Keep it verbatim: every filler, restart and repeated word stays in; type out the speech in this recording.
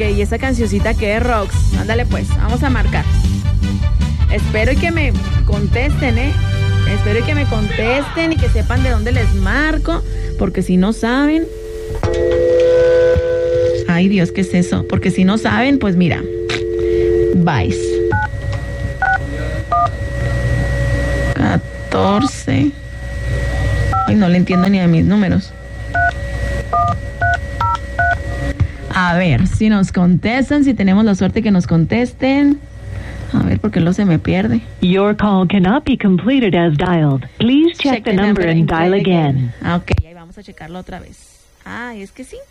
Ok, ¿y esa cancioncita qué es, Rox? Ándale pues, vamos a marcar. Espero que me contesten, ¿eh? Espero que me contesten y que sepan de dónde les marco, porque si no saben... Ay, Dios, ¿qué es eso? Porque si no saben, pues mira, Vice. catorce. Ay, no le entiendo ni a mis números. A ver, si nos contestan, si tenemos la suerte que nos contesten. A ver, porque luego se me pierde. Your call cannot be completed as dialed. Please check, check the, the number, number and dial again. again. Ah, ok, ahí vamos a checarlo otra vez. Ay, es que sin